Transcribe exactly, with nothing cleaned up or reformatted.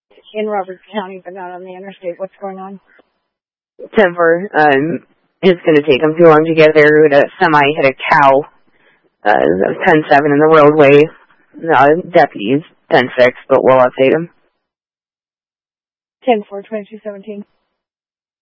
in Roberts County, but not on the interstate. What's going on? ten four, um, it's going to take them too long to get there. A semi hit a cow. Uh, ten seven in the roadway. Uh, deputies, ten six, but we'll update them. ten four, twenty-two seventeen.